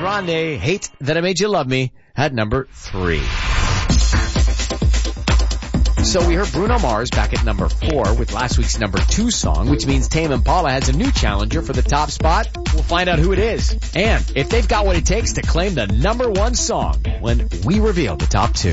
Grande, Hate That I Made You Love Me, at number 3. So we heard Bruno Mars back at number 4 with last week's number 2 song, which means Tame Impala has a new challenger for the top spot. We'll find out who it is, and if they've got what it takes to claim the number 1 song when we reveal the top 2.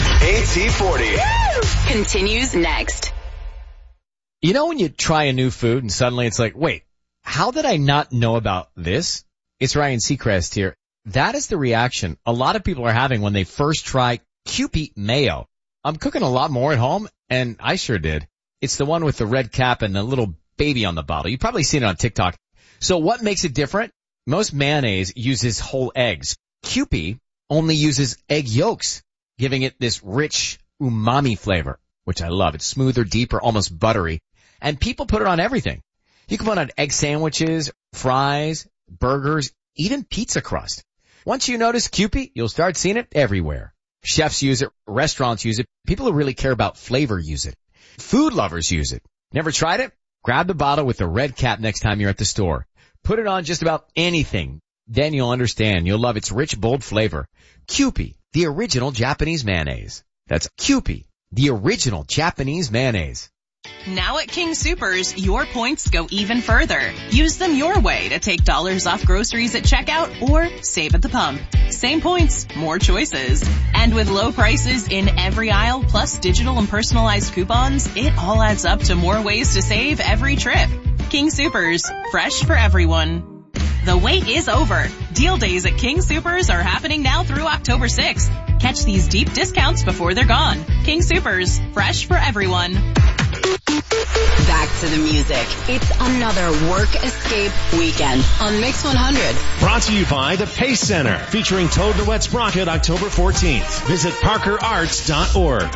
AT40 continues next. You know when you try a new food and suddenly it's like, wait, how did I not know about this? It's Ryan Seacrest here. That is the reaction a lot of people are having when they first try Kewpie mayo. I'm cooking a lot more at home, and I sure did. It's the one with the red cap and the little baby on the bottle. You've probably seen it on TikTok. So what makes it different? Most mayonnaise uses whole eggs. Kewpie only uses egg yolks, giving it this rich umami flavor, which I love. It's smoother, deeper, almost buttery. And people put it on everything. You can put it on egg sandwiches, fries, burgers, even pizza crust. Once you notice Kewpie, you'll start seeing it everywhere. Chefs use it, restaurants use it, people who really care about flavor use it. Food lovers use it. Never tried it? Grab the bottle with the red cap next time you're at the store. Put it on just about anything. Then you'll understand. You'll love its rich, bold flavor. Kewpie, the original Japanese mayonnaise. That's Kewpie, the original Japanese mayonnaise. Now at King Soopers, your points go even further. Use them your way to take dollars off groceries at checkout or save at the pump. Same points, more choices. And with low prices in every aisle, plus digital and personalized coupons, it all adds up to more ways to save every trip. King Soopers, fresh for everyone. The wait is over. Deal days at King Soopers are happening now through October 6th. Catch these deep discounts before they're gone. King Soopers, fresh for everyone. Back to the music. It's another work escape weekend on Mix 100. Brought to you by the Pace Center, featuring Toad the Wet Sprocket October 14th. Visit parkerarts.org.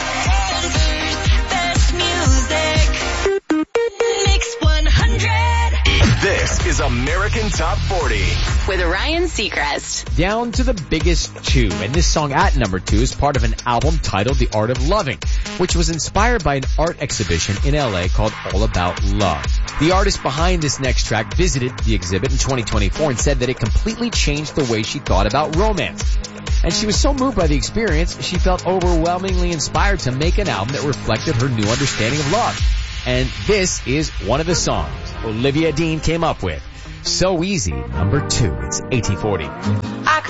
Best music. Mix 100. This is American Top 40. With Ryan Seacrest. Down to the biggest 2, and this song at number 2 is part of an album titled The Art of Loving, which was inspired by an art exhibition in LA called All About Love. The artist behind this next track visited the exhibit in 2024 and said that it completely changed the way she thought about romance. And she was so moved by the experience, she felt overwhelmingly inspired to make an album that reflected her new understanding of love. And this is one of the songs Olivia Dean came up with. So Easy, number 2. It's AT40.